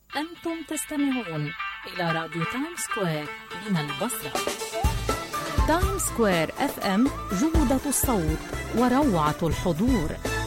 أنتم تستمعون إلى راديو تايم سكوير من البصرة. تايم سكوير FM، جودة الصوت وروعة الحضور.